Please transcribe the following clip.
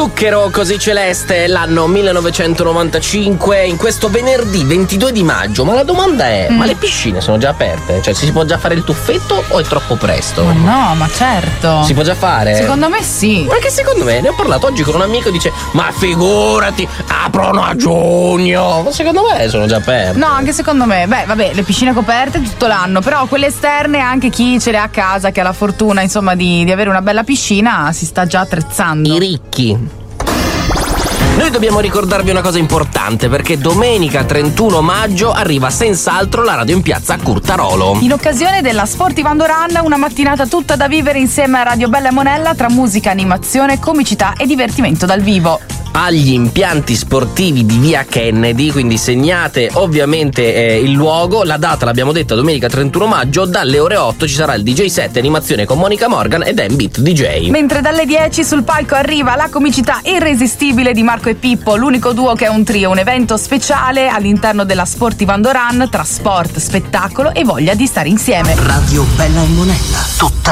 Zucchero così celeste, l'anno 1995, in questo venerdì 22 di maggio. Ma la domanda è, ma le piscine sono già aperte? Cioè si può già fare il tuffetto o è troppo presto? Ma no, ma certo. Si può già fare? Secondo me sì. Perché secondo me, ne ho parlato oggi con un amico e dice, ma figurati, aprono a giugno. Ma secondo me sono già aperte. No, anche secondo me. Beh, vabbè, le piscine coperte tutto l'anno, però quelle esterne, anche chi ce le ha a casa, che ha la fortuna insomma di avere una bella piscina, si sta già attrezzando. I ricchi. Noi dobbiamo ricordarvi una cosa importante, perché domenica 31 maggio arriva senz'altro la radio in piazza a Curtarolo. In occasione della Sportivando Run, una mattinata tutta da vivere insieme a Radio Bella e Monella, tra musica, animazione, comicità e divertimento dal vivo. Agli impianti sportivi di via Kennedy, quindi segnate ovviamente il luogo, la data l'abbiamo detta, domenica 31 maggio, dalle ore 8 ci sarà il DJ set animazione con Monica Morgan ed M-Beat DJ. Mentre dalle 10 sul palco arriva la comicità irresistibile di Marco e Pippo, l'unico duo che è un trio, un evento speciale all'interno della Sportivando Run tra sport, spettacolo e voglia di stare insieme. Radio Bella e Monella, tutta